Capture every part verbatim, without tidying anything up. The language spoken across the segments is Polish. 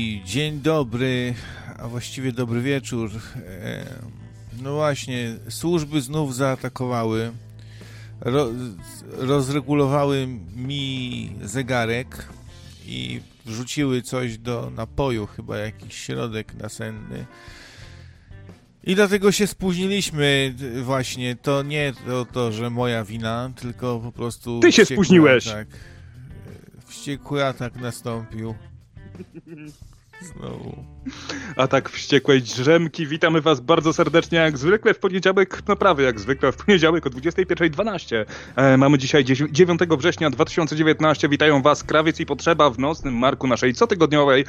Dzień dobry, a właściwie dobry wieczór. No właśnie, służby znów zaatakowały, ro, rozregulowały mi zegarek i wrzuciły coś do napoju, chyba jakiś środek nasenny. I dlatego się spóźniliśmy właśnie. To nie to, to, że moja wina, tylko po prostu... Ty się spóźniłeś! Atak, wściekły atak nastąpił. Znowu. Atak wściekłej drzemki. Witamy was bardzo serdecznie, jak zwykle w poniedziałek, no prawie jak zwykle, w poniedziałek o dwudziestej pierwszej dwanaście. E, mamy dzisiaj dziewiątego września dwa tysiące dziewiętnastego. Witają was Krawiec i Potrzeba w nocnym marku naszej cotygodniowej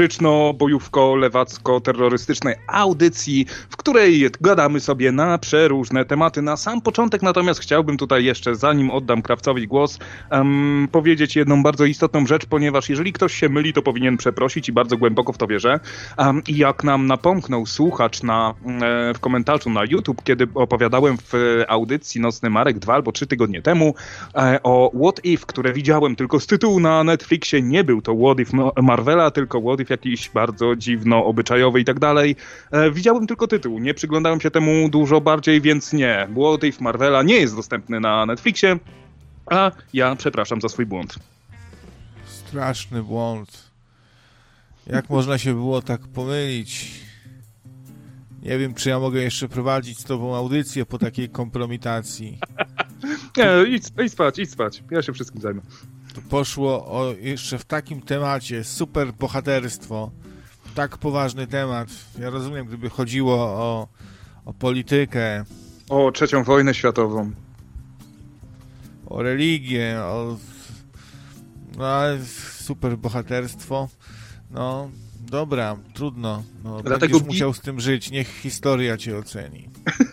satyryczno-bojówko-lewacko-terrorystycznej audycji, w której gadamy sobie na przeróżne tematy. Na sam początek natomiast chciałbym tutaj jeszcze, zanim oddam Krawcowi głos, um, powiedzieć jedną bardzo istotną rzecz, ponieważ jeżeli ktoś się myli, to powinien przeprosić i bardzo głęboko w to wierzę. Um, I jak nam napomknął słuchacz na, e, w komentarzu na YouTube, kiedy opowiadałem w audycji Nocny Marek dwa albo trzy tygodnie temu e, o What If, które widziałem tylko z tytułu na Netflixie, nie był to What If Marvela, tylko What If jakiś bardzo dziwno, obyczajowy i tak dalej. E, widziałem tylko tytuł, nie przyglądałem się temu dużo bardziej, więc nie. What If Marvela nie jest dostępny na Netflixie, a ja przepraszam za swój błąd. Straszny błąd. Jak można się było tak pomylić? Nie wiem, czy ja mogę jeszcze prowadzić z tobą audycję po takiej kompromitacji. Nie, idź, idź spać, idź spać. Ja się wszystkim zajmę. Poszło o jeszcze w takim temacie super bohaterstwo. Tak poważny temat. Ja rozumiem, gdyby chodziło o, o politykę. O trzecią wojnę światową. O religię. O no, ale super bohaterstwo. No, dobra, trudno. No, Dlatego będziesz musiał z tym żyć. Niech historia cię oceni.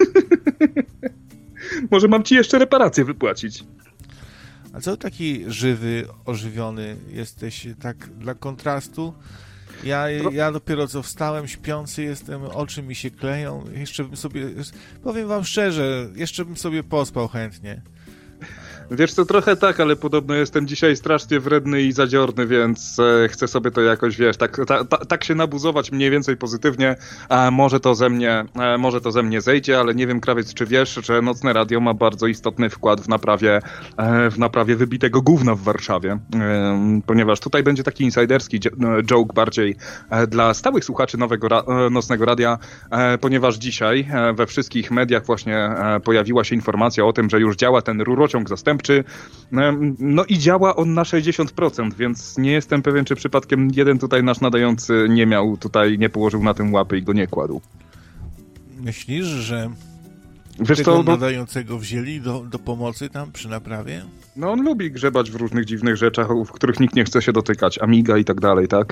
Może mam ci jeszcze reparacje wypłacić. A co taki żywy, ożywiony jesteś tak dla kontrastu? Ja, ja dopiero co wstałem, śpiący jestem, oczy mi się kleją. Jeszcze bym sobie, powiem wam szczerze, jeszcze bym sobie pospał chętnie. Wiesz co, trochę tak, ale podobno jestem dzisiaj strasznie wredny i zadziorny, więc e, chcę sobie to jakoś, wiesz, tak, ta, ta, tak się nabuzować mniej więcej pozytywnie, a może to ze mnie, e, może to ze mnie zejdzie, ale nie wiem, Krawiec, czy wiesz, że Nocne Radio ma bardzo istotny wkład w naprawie, e, w naprawie wybitego gówna w Warszawie, e, ponieważ tutaj będzie taki insiderski joke bardziej e, dla stałych słuchaczy nowego ra, e, Nocnego Radia, e, ponieważ dzisiaj e, we wszystkich mediach właśnie e, pojawiła się informacja o tym, że już działa ten rurociąg zastępczy. No i działa on na sześćdziesiąt procent, więc nie jestem pewien, czy przypadkiem jeden tutaj nasz nadający nie miał tutaj, nie położył na tym łapy i go nie kładł. Myślisz, że Wiesz tego co, no, nadającego wzięli do, do pomocy tam przy naprawie? No on lubi grzebać w różnych dziwnych rzeczach, w których nikt nie chce się dotykać, Amiga i tak dalej, tak?